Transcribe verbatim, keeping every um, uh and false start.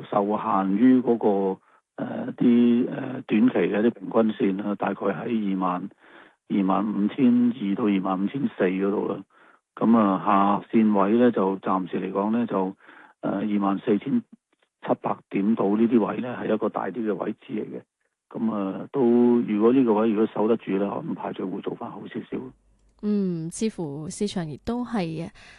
就受限於嗰、個誒啲誒短期嘅啲平均線啦，大概喺二萬二萬五千二到二萬五千四嗰度啦。咁啊下線位咧就暫時嚟講咧就誒二萬四千七百點到呢啲位咧係一個大啲嘅位置嚟嘅。咁啊都如果呢個位如果守得住咧，我唔排除會做翻好少少。 嗯，似乎市場亦都係